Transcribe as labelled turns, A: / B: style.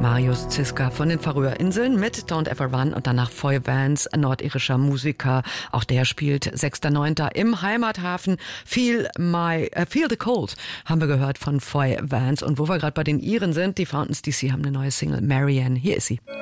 A: Marius Ziska von den Färöerinseln mit Don't Ever Run und danach Foy Vance, ein nordirischer Musiker. Auch der spielt 6.9. im Heimathafen. Feel the Cold haben wir gehört von Foy Vance. Und wo wir gerade bei den Iren sind, die Fountains DC haben eine neue Single, Marianne. Hier ist sie.